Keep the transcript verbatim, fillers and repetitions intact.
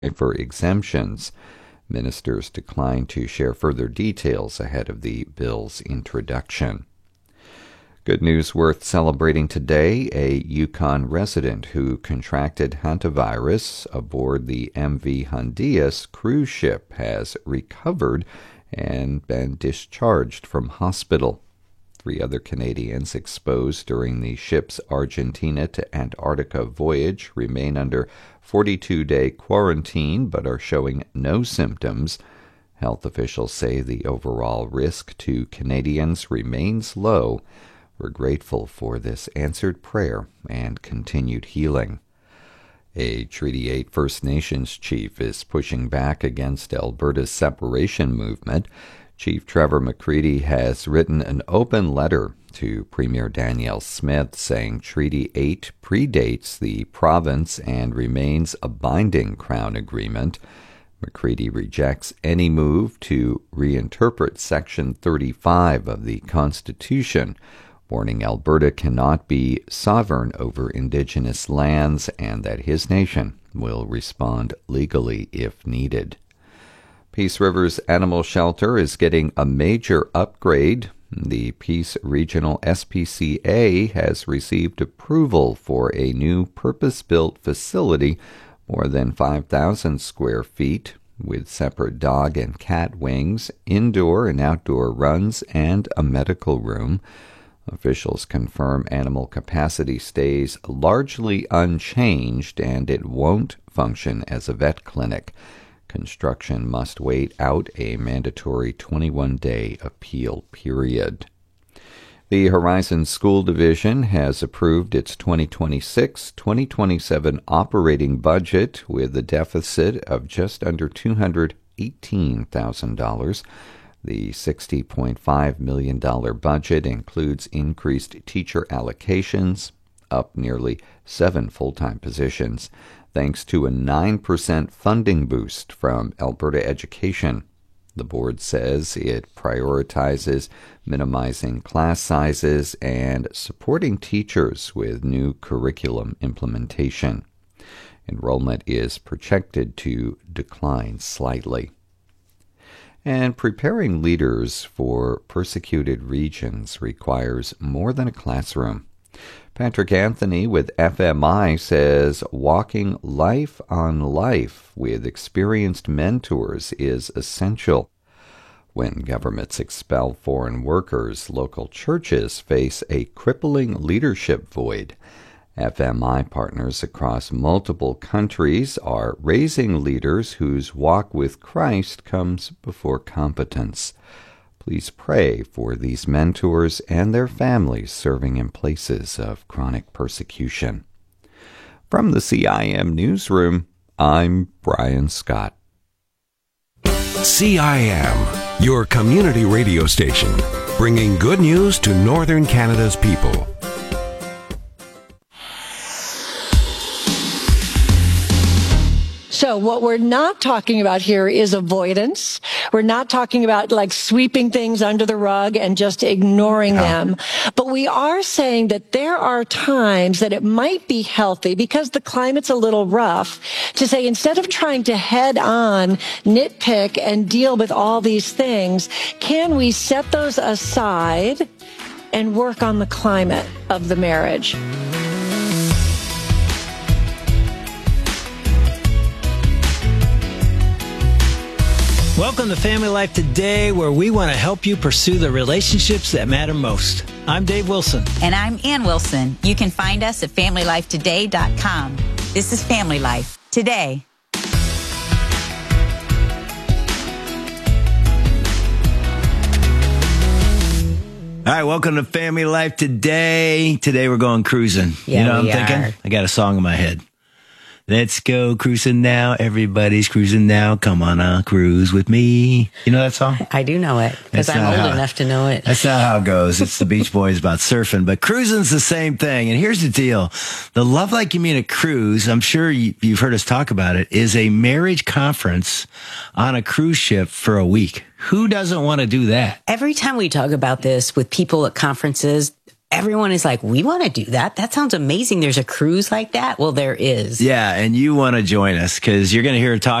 for exemptions. Ministers declined to share further details ahead of the bill's introduction. Good news worth celebrating today. A Yukon resident who contracted hantavirus aboard the M V Hondias cruise ship has recovered and been discharged from hospital. Three other Canadians exposed during the ship's Argentina to Antarctica voyage remain under forty-two day quarantine but are showing no symptoms. Health officials say the overall risk to Canadians remains low. We're grateful for this answered prayer and continued healing. A Treaty eight First Nations chief is pushing back against Alberta's separation movement. Chief Trevor McCready has written an open letter to Premier Danielle Smith saying Treaty eight predates the province and remains a binding Crown agreement. McCready rejects any move to reinterpret Section thirty-five of the Constitution, warning Alberta cannot be sovereign over Indigenous lands and that his nation will respond legally if needed. Peace River's animal shelter is getting a major upgrade. The Peace Regional S P C A has received approval for a new purpose-built facility, more than five thousand square feet, with separate dog and cat wings, indoor and outdoor runs, and a medical room. Officials confirm animal capacity stays largely unchanged and it won't function as a vet clinic. Construction must wait out a mandatory twenty-one day appeal period. The Horizon School Division has approved its twenty twenty-six twenty twenty-seven operating budget with a deficit of just under two hundred eighteen thousand dollars. The sixty point five million dollars budget includes increased teacher allocations, up nearly seven full-time positions, thanks to a nine percent funding boost from Alberta Education. The board says it prioritizes minimizing class sizes and supporting teachers with new curriculum implementation. Enrollment is projected to decline slightly. And preparing leaders for persecuted regions requires more than a classroom. Patrick Anthony with F M I says walking life on life with experienced mentors is essential. When governments expel foreign workers, local churches face a crippling leadership void. F M I partners across multiple countries are raising leaders whose walk with Christ comes before competence. Please pray for these mentors and their families serving in places of chronic persecution. From the C I M Newsroom, I'm Brian Scott. C I M, your community radio station, bringing good news to Northern Canada's people. So what we're not talking about here is avoidance. We're not talking about like sweeping things under the rug and just ignoring yeah. them. But we are saying that there are times that it might be healthy, because the climate's a little rough, to say instead of trying to head on nitpick and deal with all these things, can we set those aside and work on the climate of the marriage? Welcome to Family Life Today, where we want to help you pursue the relationships that matter most. I'm Dave Wilson. And I'm Ann Wilson. You can find us at family life today dot com. This is Family Life Today. All right, welcome to Family Life Today. Today we're going cruising. Yeah, you know what we I'm thinking? are. I got a song in my head. Let's go cruising now. Everybody's cruising now. Come on a cruise with me. You know that song? I do know it because I'm old how, enough to know it. That's not how it goes. It's the Beach Boys about surfing, but cruising's the same thing. And here's the deal. The Love Like You Mean It cruise, I'm sure you, you've heard us talk about it, is a marriage conference on a cruise ship for a week. Who doesn't want to do that? Every time we talk about this with people at conferences, everyone is like, we want to do that. That sounds amazing. There's a cruise like that. Well, there is. Yeah, and you want to join us because you're going to hear talk